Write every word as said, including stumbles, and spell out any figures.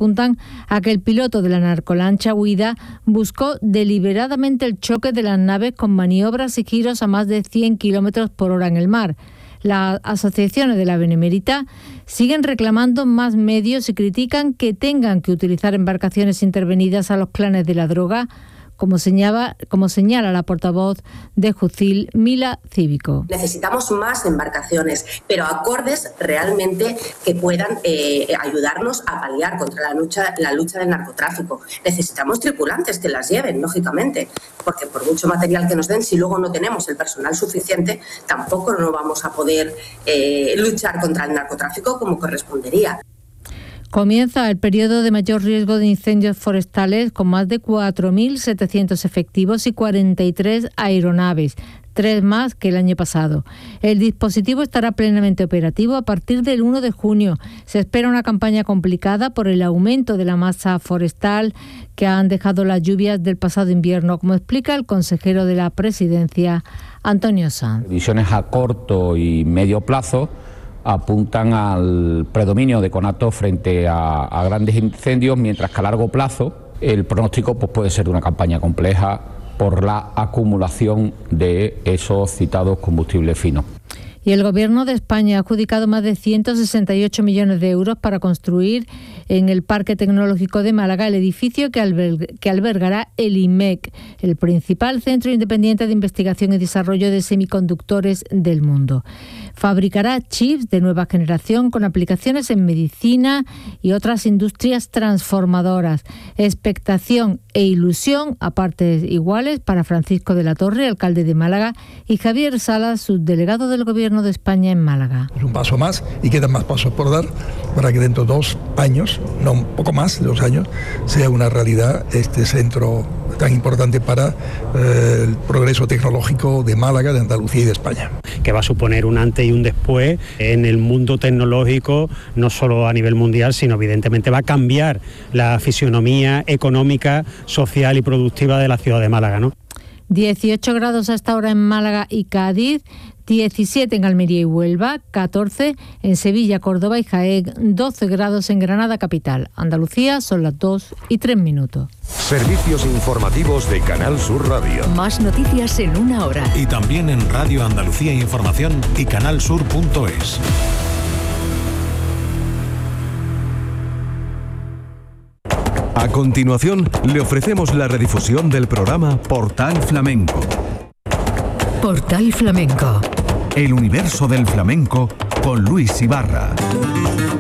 apuntan a que el piloto de la narcolancha huida buscó deliberadamente el choque de las naves con maniobras y giros a más de cien kilómetros por hora en el mar. Las asociaciones de la Benemérita siguen reclamando más medios y critican que tengan que utilizar embarcaciones intervenidas a los clanes de la droga, como señala, como señala la portavoz de Jucil, Mila Cívico. Necesitamos más embarcaciones, pero acordes realmente que puedan eh, ayudarnos a paliar contra la lucha, la lucha del narcotráfico. Necesitamos tripulantes que las lleven, lógicamente, porque por mucho material que nos den, si luego no tenemos el personal suficiente, tampoco no vamos a poder eh, luchar contra el narcotráfico como correspondería. Comienza el periodo de mayor riesgo de incendios forestales con más de cuatro mil setecientos efectivos y cuarenta y tres aeronaves, tres más que el año pasado. El dispositivo estará plenamente operativo a partir del uno de junio. Se espera una campaña complicada por el aumento de la masa forestal que han dejado las lluvias del pasado invierno, como explica el consejero de la Presidencia, Antonio Sanz. Visiones a corto y medio plazo apuntan al predominio de conato frente a, a grandes incendios, mientras que a largo plazo el pronóstico pues, puede ser de una campaña compleja por la acumulación de esos citados combustibles finos. Y el Gobierno de España ha adjudicado más de ciento sesenta y ocho millones de euros para construir en el Parque Tecnológico de Málaga el edificio que, alberg- que albergará el I M E C, el principal centro independiente de investigación y desarrollo de semiconductores del mundo. Fabricará chips de nueva generación con aplicaciones en medicina y otras industrias transformadoras. Expectación e ilusión a partes iguales para Francisco de la Torre, alcalde de Málaga, y Javier Salas, subdelegado del Gobierno de España en Málaga. Es un paso más y quedan más pasos por dar para que dentro de dos años, no un poco más de dos años, sea una realidad este centro tan importante para eh, el progreso tecnológico de Málaga, de Andalucía y de España. Que va a suponer un antes y un después en el mundo tecnológico, no solo a nivel mundial, sino evidentemente va a cambiar la fisionomía económica, social y productiva de la ciudad de Málaga, ¿no? dieciocho grados hasta ahora en Málaga y Cádiz, diecisiete en Almería y Huelva, catorce en Sevilla, Córdoba y Jaén, doce grados en Granada capital. Andalucía son las dos y tres minutos. Servicios informativos de Canal Sur Radio. Más noticias en una hora. Y también en Radio Andalucía Información y canalsur punto es. A continuación, le ofrecemos la redifusión del programa Portal Flamenco. Portal Flamenco. El universo del flamenco con Luis Ibarra.